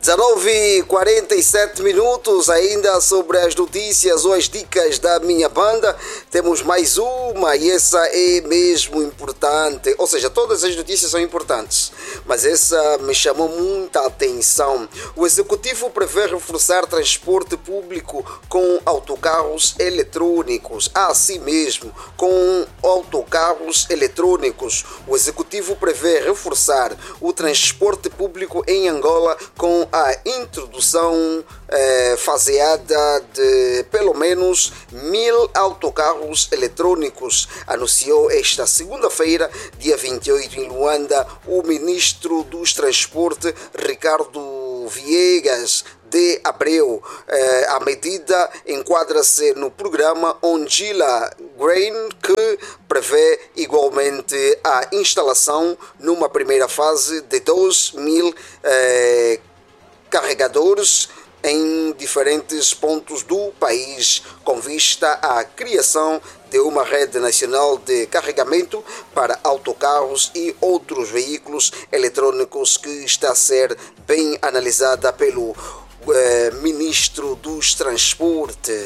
19h47 minutos, ainda sobre as notícias ou as dicas da minha banda. Temos mais uma e essa é mesmo importante. Ou seja, todas as notícias são importantes, mas essa me chamou muita atenção. O executivo prevê reforçar transporte público com autocarros eletrônicos. Assim mesmo, com autocarros eletrônicos. O executivo prevê reforçar o transporte público em Angola com a introdução faseada de pelo menos 1.000 autocarros eletrônicos, anunciou esta segunda-feira, dia 28, em Luanda, o ministro dos Transportes, Ricardo Viegas de Abreu. A medida enquadra-se no programa Ongila Grain, que prevê igualmente a instalação, numa primeira fase, de 2.000 carregadores em diferentes pontos do país, com vista à criação de uma rede nacional de carregamento para autocarros e outros veículos eletrônicos, que está a ser bem analisada pelo ministro dos Transportes.